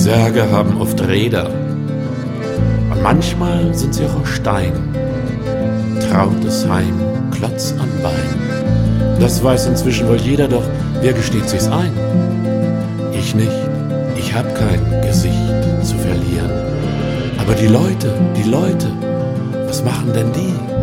Särge haben oft Räder und manchmal sind sie auch aus Stein. Trautes Heim, Klotz an Bein. Das weiß inzwischen wohl jeder, doch wer gesteht sich's ein? Ich nicht, ich hab kein Gesicht zu verlieren. Aber die Leute, was machen denn die?